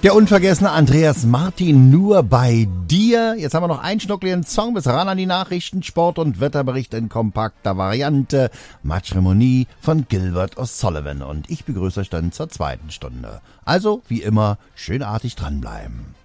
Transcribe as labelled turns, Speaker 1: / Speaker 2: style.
Speaker 1: Der unvergessene Andreas Martin, nur bei dir. Jetzt haben wir noch einen schnuckligen Song bis ran an die Nachrichten, Sport und Wetterbericht in kompakter Variante. Matrimony von Gilbert O'Sullivan. Und ich begrüße euch dann zur zweiten Stunde. Also, wie immer, schön artig dranbleiben.